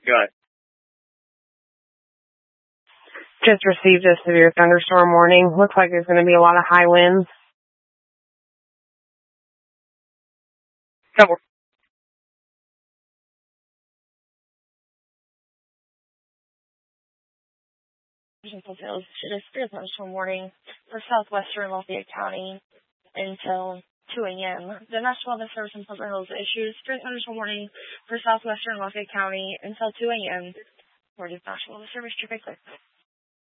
Good. Just received a severe thunderstorm warning. Looks like there's going to be a lot of high winds. Double. Fulfills a severe thunderstorm warning for southwestern Lafayette County until 2 a.m. The National Weather Service in Pleasant Hills issued a severe thunderstorm warning for southwestern Lafayette County until 2 a.m. For the National Weather Service, traffic.